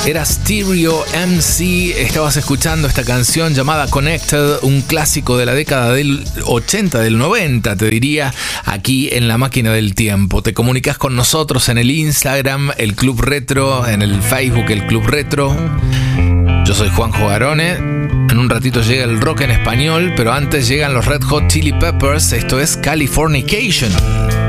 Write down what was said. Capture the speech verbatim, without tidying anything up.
Era Stereo M C, estabas escuchando esta canción llamada Connected, un clásico de la década del ochenta, del noventa, te diría, aquí en La Máquina del Tiempo. Te comunicas con nosotros en el Instagram, el Club Retro, en el Facebook, el Club Retro. Yo soy Juanjo Garone. En un ratito llega el rock en español, pero antes llegan los Red Hot Chili Peppers. Esto es Californication.